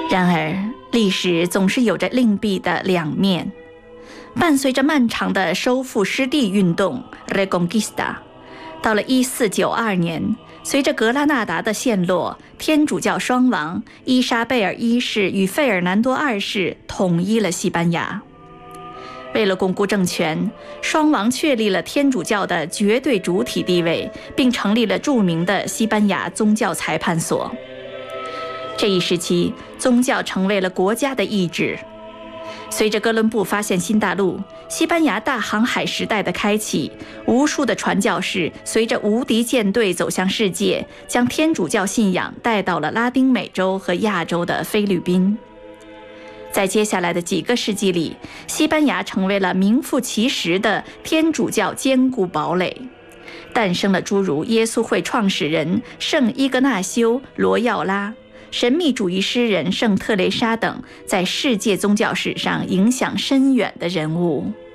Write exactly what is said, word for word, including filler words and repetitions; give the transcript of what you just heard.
然而，历史总是有着硬币的两面。伴随着漫长的收复失地运动 Reconquista， 到了一四九二年，随着格拉纳达的陷落，天主教双王伊莎贝尔一世与费尔南多二世统一了西班牙。为了巩固政权，双王确立了天主教的绝对主体地位，并成立了著名的西班牙宗教裁判所。这一时期，宗教成为了国家的意志。随着哥伦布发现新大陆，西班牙大航海时代的开启，无数的传教士随着无敌舰队走向世界，将天主教信仰带到了拉丁美洲和亚洲的菲律宾。在接下来的几个世纪里，西班牙成为了名副其实的天主教坚固堡垒，诞生了诸如耶稣会创始人圣伊格纳修·罗耀拉、神秘主义诗人圣特蕾莎等在世界宗教史上影响深远的人物。